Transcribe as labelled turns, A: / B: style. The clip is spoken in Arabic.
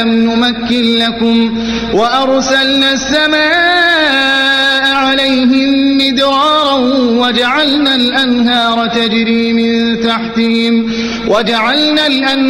A: نمكن لكم وأرسلنا السماء عليهم مدرارا وجعلنا الأنهار تجري من تحتهم